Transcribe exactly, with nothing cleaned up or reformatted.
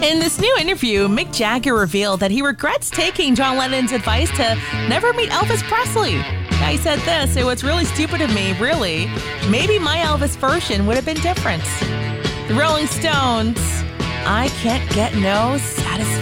In this new interview, Mick Jagger revealed that he regrets taking John Lennon's advice to never meet Elvis Presley. Now, he said this, "It was really stupid of me, really. Maybe my Elvis version would have been different." The Rolling Stones, "I can't get no satisfaction."